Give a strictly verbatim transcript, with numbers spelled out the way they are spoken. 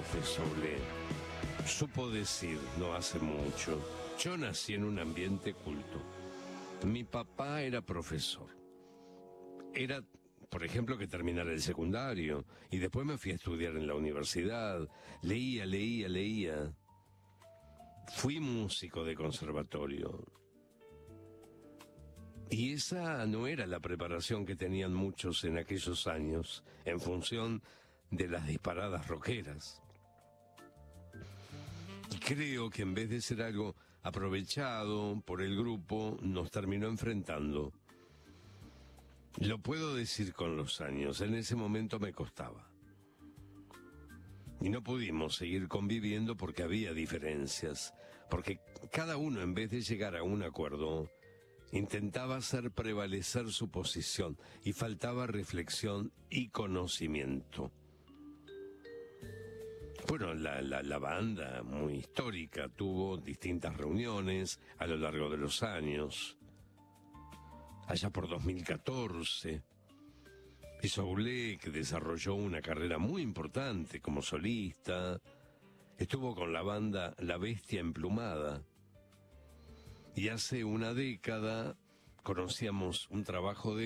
profe Soule supo decir no hace mucho: yo nací en un ambiente culto. Mi papá era profesor. Era, por ejemplo, que terminara el secundario, y después me fui a estudiar en la universidad. Leía, leía, leía. Fui músico de conservatorio. Y esa no era la preparación que tenían muchos en aquellos años, en función de las disparadas rockeras. Y creo que en vez de ser algo aprovechado por el grupo, nos terminó enfrentando. Lo puedo decir con los años, en ese momento me costaba. Y no pudimos seguir conviviendo porque había diferencias, porque cada uno, en vez de llegar a un acuerdo, intentaba hacer prevalecer su posición y faltaba reflexión y conocimiento. Bueno, la, la, la banda, muy histórica, tuvo distintas reuniones a lo largo de los años. Allá por dos mil catorce, y Soule, que desarrolló una carrera muy importante como solista, estuvo con la banda La Bestia Emplumada. Y hace una década conocíamos un trabajo de